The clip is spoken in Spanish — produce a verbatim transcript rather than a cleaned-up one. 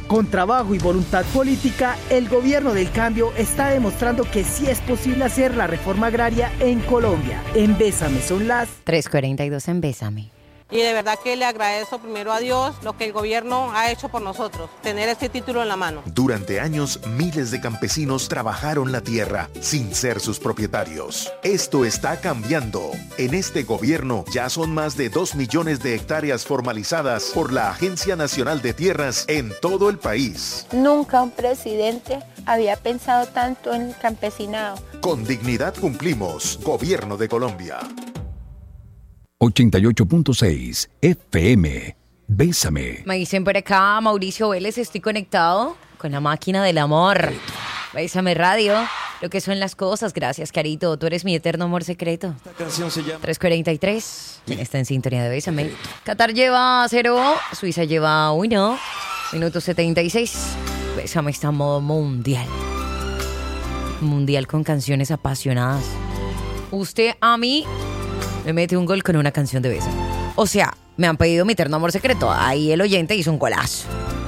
Con trabajo y voluntad política, el gobierno del cambio está demostrando que sí es posible hacer la reforma agraria en Colombia. En Bésame son las tres cuarenta y dos en Bésame. Y de verdad que le agradezco primero a Dios lo que el gobierno ha hecho por nosotros, tener este título en la mano. Durante años, miles de campesinos trabajaron la tierra sin ser sus propietarios. Esto está cambiando. En este gobierno ya son más de dos millones de hectáreas formalizadas por la Agencia Nacional de Tierras en todo el país. Nunca un presidente había pensado tanto en el campesinado. Con dignidad cumplimos. Gobierno de Colombia. ochenta y ocho punto seis F M. Bésame. Me dicen por acá, Mauricio Vélez, estoy conectado con la máquina del amor. Bésame Radio, lo que son las cosas. Gracias, Carito. Tú eres mi eterno amor secreto. Esta canción se llama tres cuarenta y tres. Está en sintonía de Bésame. Qatar lleva cero, Suiza lleva uno. Minuto setenta y seis. Bésame está en modo mundial. Mundial con canciones apasionadas. Usted a mí me mete un gol con una canción de Bésame. O sea, me han pedido mi eterno amor secreto. Ahí el oyente hizo un golazo.